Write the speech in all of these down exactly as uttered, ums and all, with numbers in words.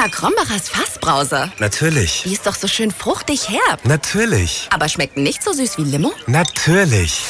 Lecker, Krombacher's Fassbrause. Natürlich. Die ist doch so schön fruchtig herb. Natürlich. Aber schmeckt nicht so süß wie Limo? Natürlich.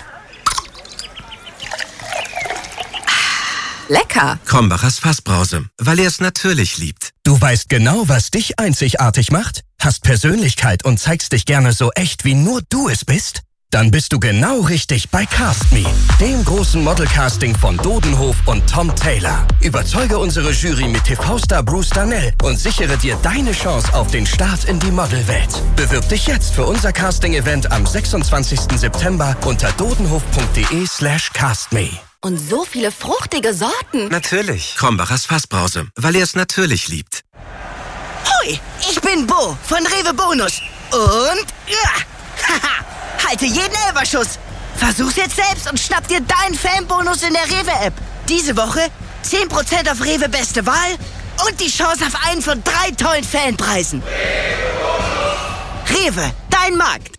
Lecker. Krombacher's Fassbrause, weil er es natürlich liebt. Du weißt genau, was dich einzigartig macht? Hast Persönlichkeit und zeigst dich gerne so echt, wie nur du es bist? Dann bist du genau richtig bei Cast Me, dem großen Modelcasting von Dodenhof und Tom Taylor. Überzeuge unsere Jury mit T V-Star Bruce Darnell und sichere dir deine Chance auf den Start in die Modelwelt. Bewirb dich jetzt für unser Casting-Event am sechsundzwanzigsten September unter dodenhof.de slash castme. Und so viele fruchtige Sorten. Natürlich. Krombacher's Fassbrause, weil er es natürlich liebt. Hoi, ich bin Bo von Rewe Bonus. Und ja, haha, halte jeden Elberschuss. Versuch's jetzt selbst und schnapp dir deinen Fanbonus in der Rewe-App. Diese Woche zehn Prozent auf Rewe Beste Wahl und die Chance auf einen von drei tollen Fanpreisen. Rewe, dein Markt.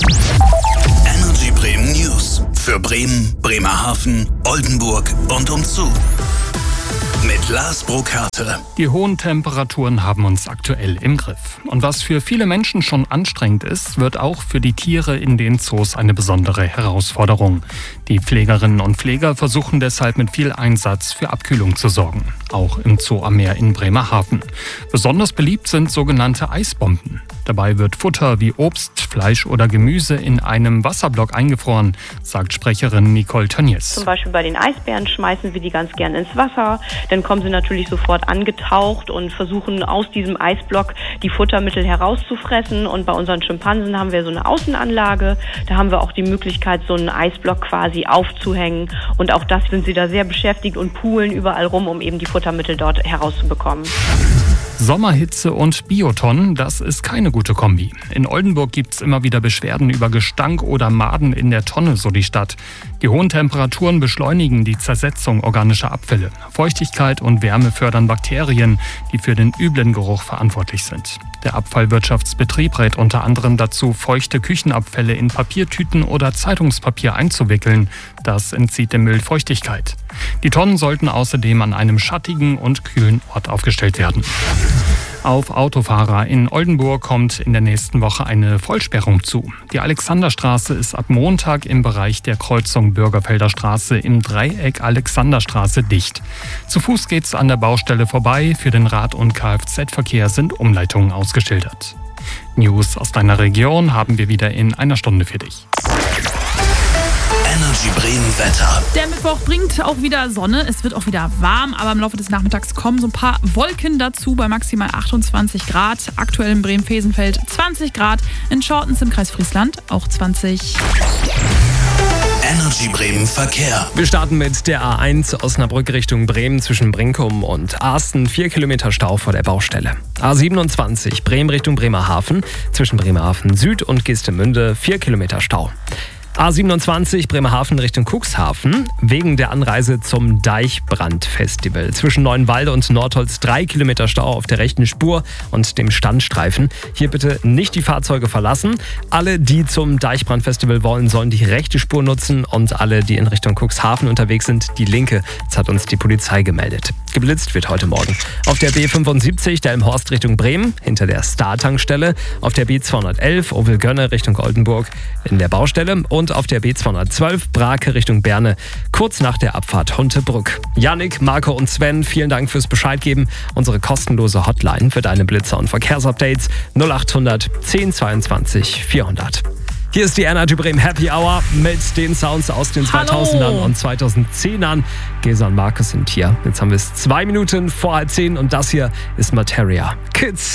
Energy Bremen News. Für Bremen, Bremerhaven, Oldenburg und umzu. Mit Lars Brokarte. Die hohen Temperaturen haben uns aktuell im Griff. Und was für viele Menschen schon anstrengend ist, wird auch für die Tiere in den Zoos eine besondere Herausforderung. Die Pflegerinnen und Pfleger versuchen deshalb mit viel Einsatz für Abkühlung zu sorgen. Auch im Zoo am Meer in Bremerhaven. Besonders beliebt sind sogenannte Eisbomben. Dabei wird Futter wie Obst, Fleisch oder Gemüse in einem Wasserblock eingefroren, sagt Sprecherin Nicole Tönnies. Zum Beispiel bei den Eisbären schmeißen wir die ganz gern ins Wasser. Dann kommen sie natürlich sofort angetaucht und versuchen aus diesem Eisblock die Futtermittel herauszufressen. Und bei unseren Schimpansen haben wir so eine Außenanlage. Da haben wir auch die Möglichkeit, so einen Eisblock quasi aufzuhängen. Und auch das sind sie da sehr beschäftigt und poolen überall rum, um eben die Futtermittel dort herauszubekommen. Sommerhitze und Biotonnen, das ist keine gute Kombi. In Oldenburg gibt es immer wieder Beschwerden über Gestank oder Maden in der Tonne, so die Stadt. Die hohen Temperaturen beschleunigen die Zersetzung organischer Abfälle. Feuchtigkeit und Wärme fördern Bakterien, die für den üblen Geruch verantwortlich sind. Der Abfallwirtschaftsbetrieb rät unter anderem dazu, feuchte Küchenabfälle in Papiertüten oder Zeitungspapier einzuwickeln. Das entzieht dem Müll Feuchtigkeit. Die Tonnen sollten außerdem an einem schattigen und kühlen Ort aufgestellt werden. Auf Autofahrer in Oldenburg kommt in der nächsten Woche eine Vollsperrung zu. Die Alexanderstraße ist ab Montag im Bereich der Kreuzung Bürgerfelder Straße im Dreieck Alexanderstraße dicht. Zu Fuß geht's an der Baustelle vorbei. Für den Rad- und Kfz-Verkehr sind Umleitungen ausgeschildert. News aus deiner Region haben wir wieder in einer Stunde für dich. Energy Bremen Wetter. Der Mittwoch bringt auch wieder Sonne. Es wird auch wieder warm, aber im Laufe des Nachmittags kommen so ein paar Wolken dazu bei maximal achtundzwanzig Grad. Aktuell in Bremen-Fesenfeld zwanzig Grad. In Schortens im Kreis Friesland auch zwanzig. Energy Bremen Verkehr. Wir starten mit der A eins Osnabrück Richtung Bremen zwischen Brinkum und Arsten. Vier Kilometer Stau vor der Baustelle. A siebenundzwanzig Bremen Richtung Bremerhaven zwischen Bremerhaven Süd und Geestemünde. Vier Kilometer Stau. A siebenundzwanzig Bremerhaven Richtung Cuxhaven wegen der Anreise zum Deichbrandfestival. Zwischen Neuenwalde und Nordholz drei Kilometer Stau auf der rechten Spur und dem Standstreifen. Hier bitte nicht die Fahrzeuge verlassen. Alle, die zum Deichbrandfestival wollen, sollen die rechte Spur nutzen und alle, die in Richtung Cuxhaven unterwegs sind, die linke. Das hat uns die Polizei gemeldet. Geblitzt wird heute Morgen. Auf der B fünfundsiebzig Delmenhorst Richtung Bremen hinter der Star-Tankstelle. Auf der B zweihundertelf Ovelgönne Richtung Oldenburg in der Baustelle. Und auf der B zweihundertzwölf Brake Richtung Berne, kurz nach der Abfahrt Huntebrück. Yannick, Marco und Sven, vielen Dank fürs Bescheid geben. Unsere kostenlose Hotline für deine Blitzer und Verkehrsupdates null achthundert zehn zweiundzwanzig vierhundert. Hier ist die Energy Bremen Happy Hour mit den Sounds aus den zweitausendern und zweitausendzehnern. Gesa und Markus sind hier. Jetzt haben wir es zwei Minuten vor halb zehn und das hier ist Materia. Kids.